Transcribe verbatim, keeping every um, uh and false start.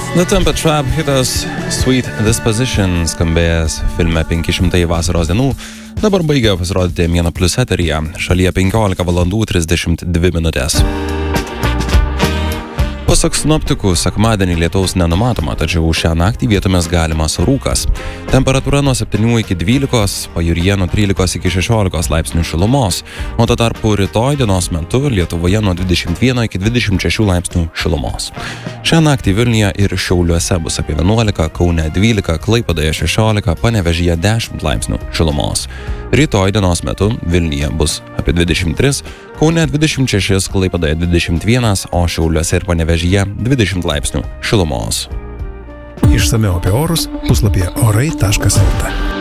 The Temper Trap hitas Sweet Disposition skambėjęs filme penki šimtai vasaros dienų. Dabar baigia pasirodyti Mėno Plus eteryje. Šalyje penkiolika valandų trisdešimt dvi minutės. Pasak sinoptikų, sekmadienį lietaus nenumatoma, tačiau šią naktį vietomis galimas rūkas. Temperatūra nuo septynių iki dvylikos, pajūryje nuo trylikos iki šešiolikos laipsnių šilumos, o tuo tarpu rytoj dienos metu Lietuvoje nuo dvidešimt vieno iki dvidešimt šešių laipsnių šilumos. Šią naktį Vilniuje ir Šiauliuose bus apie vienuolika, Kaune dvylika, Klaipėdoje šešiolika, Panevėžyje dešimt laipsnių šilumos. Rytoj dienos metu Vilniuje bus apie dvidešimt tris, Kaune dvidešimt šeši, Klaipėdoje dvidešimt vienas, o Šiauliuose ir Panevėžyje dvidešimt laipsnių šilumos. Išsamiau apie orus puslapyje orai taškas lt.